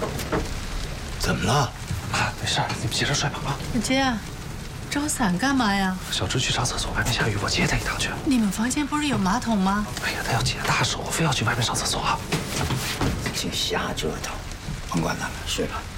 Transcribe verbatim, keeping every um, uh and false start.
怎么了？ 啊，没事，你们接着睡吧啊。 姐，找伞干嘛呀？ 小芝去上厕所，外面下雨，我接她一趟去。 你们房间不是有马桶吗？ 哎呀，她要解大手，非要去外面上厕所啊。 净瞎折腾，甭管他了，睡吧。